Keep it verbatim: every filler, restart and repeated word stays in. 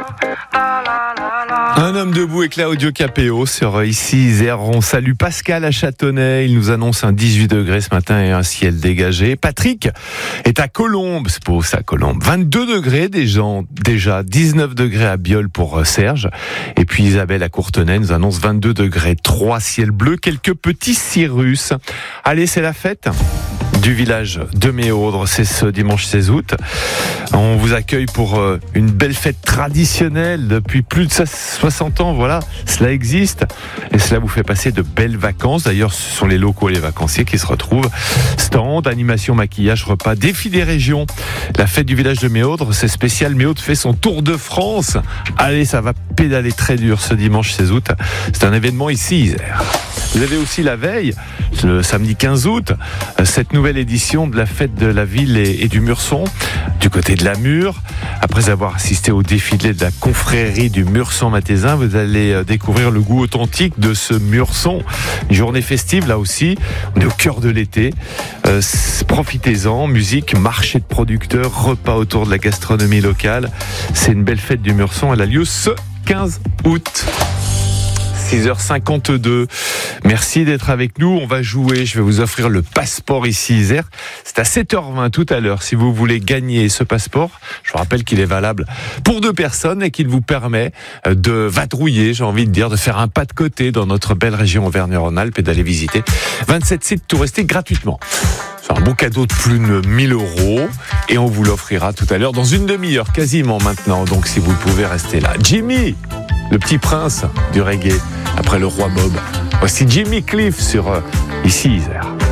Un homme debout avec Claudio Capéo sur Ici Isère. On salue Pascal à Châtenay. Il nous annonce un dix-huit degrés ce matin et un ciel dégagé. Patrick est à Colombes. C'est beau ça, Colombes. vingt-deux degrés déjà, déjà dix-neuf degrés à Biol pour Serge. Et puis Isabelle à Courtenay nous annonce vingt-deux degrés. trois ciel bleu, quelques petits cirrus. Allez, c'est la fête du village de Méaudre, c'est ce dimanche seize août. On vous accueille pour une belle fête traditionnelle depuis plus de soixante ans, voilà, cela existe et cela vous fait passer de belles vacances. D'ailleurs, ce sont les locaux et les vacanciers qui se retrouvent. Stand, animation, maquillage, repas, défi des régions. La fête du village de Méaudre, c'est spécial. Méaudre fait son tour de France. Allez, ça va pédaler très dur ce dimanche seize août. C'est un événement ici, Isère. Vous avez aussi la veille, le samedi quinze août, cette nouvelle édition de la fête de la ville et, et du Murson, du côté de la Mure. Après avoir assisté au défilé de la confrérie du Murson-Mathésin, vous allez découvrir le goût authentique de ce Murson. Une journée festive, là aussi. On est au cœur de l'été. Euh, profitez-en. Musique, marché de producteurs, repas autour de la gastronomie locale. C'est une belle fête du Murson. Elle a lieu ce quinze août. six heures cinquante-deux. Merci d'être avec nous. On va jouer. Je vais vous offrir le passeport ici Isère. C'est à sept heures vingt tout à l'heure. Si vous voulez gagner ce passeport, je vous rappelle qu'il est valable pour deux personnes et qu'il vous permet de vadrouiller, j'ai envie de dire, de faire un pas de côté dans notre belle région Auvergne-Rhône-Alpes et d'aller visiter vingt-sept sites touristiques gratuitement. C'est un beau cadeau de plus de mille euros et on vous l'offrira tout à l'heure dans une demi-heure quasiment maintenant. Donc si vous pouvez rester là. Jimmy, le petit prince du reggae, après le roi Bob. Voici Jimmy Cliff sur euh, Ici Isère.